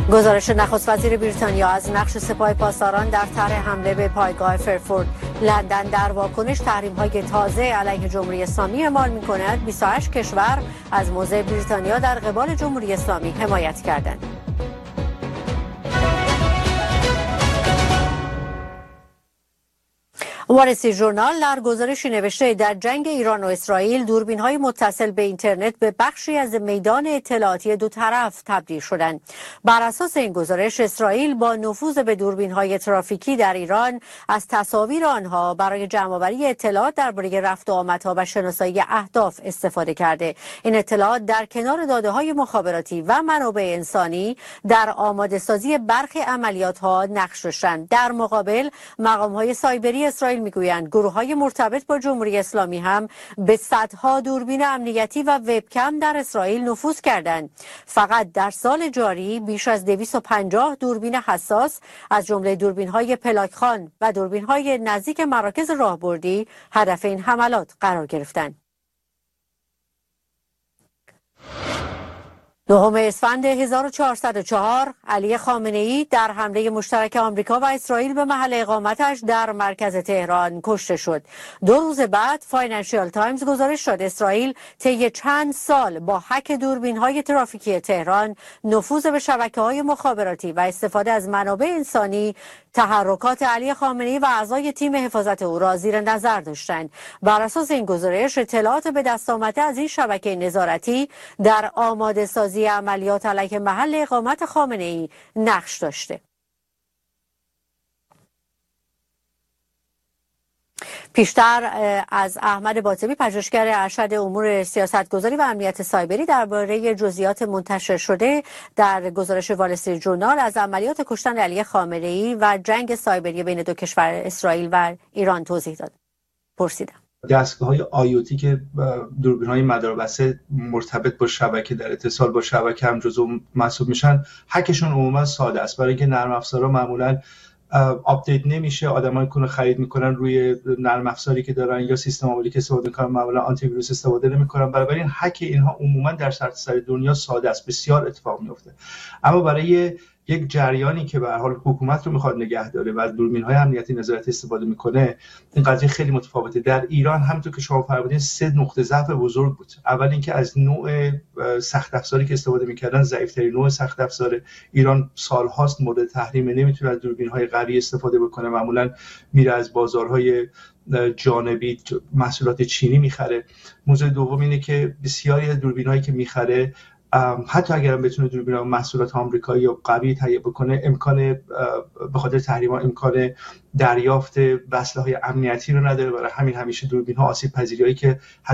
گزارش نخست وزیر بریتانیا از نقش سپاه پاسداران در طرح حمله به پایگاه فرفورد. لندن در واکنش تحریم‌های تازه علیه جمهوری اسلامی اعمال می‌کند 28 کشور از موضع بریتانیا در قبال جمهوری اسلامی حمایت کردند. وال استریت ژورنال در گزارشی نوشته در جنگ ایران و اسرائیل دوربین‌های متصل به اینترنت به بخشی از میدان اطلاعاتی دو طرف تبدیل شدند. بر اساس این گزارش اسرائیل با نفوذ به دوربین‌های ترافیکی در ایران از تصاویر آنها برای جمع‌آوری اطلاعات درباره رفت و آمدها و شناسایی اهداف استفاده کرده. این اطلاعات در کنار داده‌های مخابراتی و منابع انسانی در آماده‌سازی برخی عملیات‌ها نقش داشتند. در مقابل مقام‌های سایبری اسرائیل میگویند گروه‌های مرتبط با جمهوری اسلامی هم به صدها دوربین امنیتی و وبکم در اسرائیل نفوذ کردند. فقط در سال جاری بیش از 250 دوربین حساس از جمله دوربین‌های پلاکخان و دوربین‌های نزدیک مراکز راهبردی هدف این حملات قرار گرفتند. 9 اسفند 1404 علی خامنه‌ای در حمله مشترک آمریکا و اسرائیل به محل اقامتش در مرکز تهران کشته شد. 2 روز بعد فاینانشیال تایمز گزارش داد اسرائیل طی چند سال با هک دوربین‌های ترافیکی تهران، نفوذ به شبکه‌های مخابراتی و استفاده از منابع انسانی تحرکات علی خامنه‌ای و اعضای تیم حفاظت او را زیر نظر داشتند. بر اساس این گزارش اطلاعات به دست آمده از این شبکه نظارتی در آماده سازی عملیات علیه محل اقامت خامنه‌ای نقش داشته. پیشتر از احمد باطمی پژوهشگر ارشد امور سیاستگذاری و امنیت سایبری درباره جزئیات منتشر شده در گزارش وال استریت ژورنال از عملیات کشتن علی خامنه‌ای و جنگ سایبری بین دو کشور اسرائیل و ایران توضیح داد. پرسیدم دستگاه‌های آیوتی که دوربین‌های مداربسته مرتبط با شبکه در اتصال با شبکه هم جزو محسوب میشن، هکشون عموما ساده است، برای اینکه نرم افزارها معمولاً آپدیت نمیشه. آدمایی که خرید میکنن روی نرم افزاری که دارن یا سیستم عاملی که استفاده میکنن معمولا آنتی ویروس استفاده نمیکنن. بنابراین هک اینها عموما در سرتاسر دنیا ساده است، بسیار اتفاق میفته. اما برای یک جریانی که به هر حال حکومت رو میخواد نگه داره و دوربین‌های امنیتی نظارتی استفاده میکنه، این قضیه خیلی متفاوته. در ایران همونطور که شما فرمودین 3 نقطه ضعف بزرگ بود. اول اینکه از نوع سخت افزاری که استفاده میکردن ضعیف‌ترین نوع سخت افزار ایران سال‌هاست مورد تحریم، نمیتونه از دوربین‌های غربی استفاده بکنه، معمولاً میره از بازارهای جانبی محصولات چینی میخره. موضوع دوم اینه که بسیاری از دوربین‌هایی که میخره حتی اگر هم بتونه دوربین محصولات آمریکایی یا غربی تهیه بکنه، به خاطر تحریم‌ها امکان دریافت اسلحه‌های امنیتی رو نداره. برای همین همیشه دوربین‌ها آسیب پذیریایی که